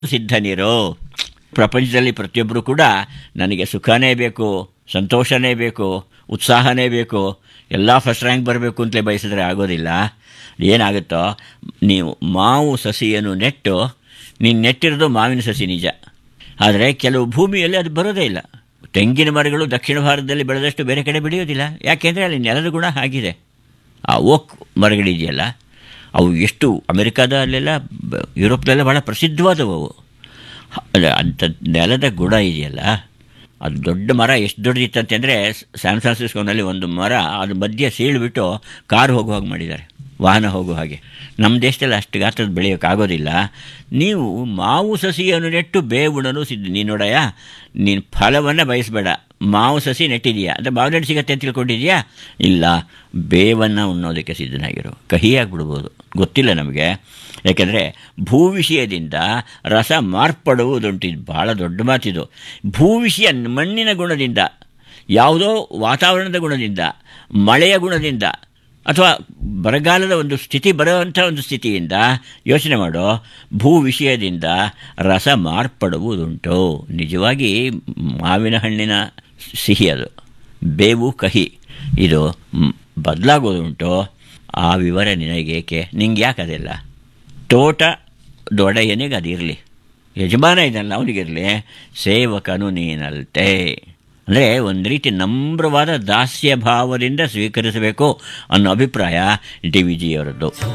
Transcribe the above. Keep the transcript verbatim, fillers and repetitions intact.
ಸಿದ್ಧನಿರೋ. ಪ್ರಪಂಚದಲ್ಲಿ ಪ್ರತಿಯೊಬ್ಬರು ಕೂಡ ನನಗೆ ಸುಖನೇ ಬೇಕು, ಸಂತೋಷನೇ ಬೇಕು, ಉತ್ಸಾಹನೇ ಬೇಕು, ಎಲ್ಲ ಫಸ್ಟ್ ರ್ಯಾಂಕ್ ಬರಬೇಕು ಅಂತಲೇ ಬಯಸಿದ್ರೆ ಆಗೋದಿಲ್ಲ. ಏನಾಗುತ್ತೋ, ನೀವು ಮಾವು ಸಸಿಯನ್ನು ನೆಟ್ಟು ನೀನು ನೆಟ್ಟಿರೋದು ಮಾವಿನ ಸಸಿ ನಿಜ, ಆದರೆ ಕೆಲವು ಭೂಮಿಯಲ್ಲಿ ಅದು ಬರೋದೇ ಇಲ್ಲ. ತೆಂಗಿನ ಮರಗಳು ದಕ್ಷಿಣ ಭಾರತದಲ್ಲಿ ಬೆಳೆದಷ್ಟು ಬೇರೆ ಕಡೆ ಬೆಳೆಯೋದಿಲ್ಲ, ಯಾಕೆಂದರೆ ಅಲ್ಲಿ ನೆಲದ ಗುಣ ಆಗಿದೆ. ಆ ಓಕ್ ಮರಗಳಿದೆಯಲ್ಲ, ಅವು ಎಷ್ಟು ಅಮೆರಿಕಾದ ಅಲ್ಲೆಲ್ಲ ಯುರೋಪ್ದಲ್ಲೆಲ್ಲ ಭಾಳ ಪ್ರಸಿದ್ಧವಾದವು. ಅವು ಅಂಥ ನೆಲದ ಗುಣ ಇದೆಯಲ್ಲ, ಅದು ದೊಡ್ಡ ಮರ ಎಷ್ಟು ದೊಡ್ಡದಿತ್ತಂತಂದರೆ ಸ್ಯಾನ್ ಫ್ರಾನ್ಸಿಸ್ಕೋನಲ್ಲಿ ಒಂದು ಮರ ಅದು ಮಧ್ಯೆ ಸೀಳ್ಬಿಟ್ಟು ಕಾರು ಹೋಗೋ ಹಾಗೆ ಮಾಡಿದ್ದಾರೆ, ವಾಹನ ಹೋಗೋ ಹಾಗೆ. ನಮ್ಮ ದೇಶದಲ್ಲಿ ಅಷ್ಟು ಗಾತ್ರದ ಬೆಳೆಯೋಕ್ಕಾಗೋದಿಲ್ಲ. ನೀವು ಮಾವು ಸಸಿಯನ್ನು ನೆಟ್ಟು ಬೇವುಣನು ಸಿದ್ಧ. ನೀನು ನೋಡಯ್ಯ, ನೀನು ಫಲವನ್ನು ಬಯಸಬೇಡ, ಮಾವು ಸಸಿ ನೆಟ್ಟಿದೆಯಾ ಅಂದರೆ ಮಾವಿನ ಹಣ್ಣು ಸಿಗತ್ತೆ ಅಂತ ತಿಳ್ಕೊಂಡಿದೆಯಾ? ಇಲ್ಲ, ಬೇವನ್ನು ಉಣ್ಣೋದಕ್ಕೆ ಸಿದ್ಧನಾಗಿರೋ. ಕಹಿಯಾಗಿಬಿಡ್ಬೋದು, ಗೊತ್ತಿಲ್ಲ ನಮಗೆ. ಯಾಕೆಂದರೆ ಭೂವಿಷಯದಿಂದ ರಸ ಮಾರ್ಪಡುವುದುಂಟು. ಇದು ಭಾಳ ದೊಡ್ಡ ಮಾತಿದು. ಭೂವಿಷಯ ಮಣ್ಣಿನ ಗುಣದಿಂದ, ಯಾವುದೋ ವಾತಾವರಣದ ಗುಣದಿಂದ, ಮಳೆಯ ಗುಣದಿಂದ, ಅಥವಾ ಬರಗಾಲದ ಒಂದು ಸ್ಥಿತಿ ಬರುವಂಥ ಒಂದು ಸ್ಥಿತಿಯಿಂದ ಯೋಚನೆ ಮಾಡೋ. ಭೂ ವಿಷಯದಿಂದ ರಸ ಮಾರ್ಪಡುವುದುಂಟು. ನಿಜವಾಗಿ ಮಾವಿನ ಹಣ್ಣಿನ ಸಿಹಿ ಅದು, ಬೇವು ಕಹಿ, ಇದು ಬದಲಾಗೋದುಂಟು. ಆ ವಿವರ ನಿನಗೇಕೆ? ನಿಂಗೆ ಯಾಕೆ ಅದೆಲ್ಲ? ತೋಟ ದೊಡೆಯನಿಗೆ ಅದಿರಲಿ, ಯಜಮಾನ ಇದಲ್ಲ ಅವನಿಗಿರಲಿ, ಸೇವಕನು ನೀನಲ್ತೆ. ಅಂದರೆ ಒಂದು ರೀತಿ ನಮ್ರವಾದ ದಾಸ್ಯ ಭಾವದಿಂದ ಸ್ವೀಕರಿಸಬೇಕು ಅನ್ನೋ ಅಭಿಪ್ರಾಯ ಡಿ ವಿ ಜಿಯವರದ್ದು.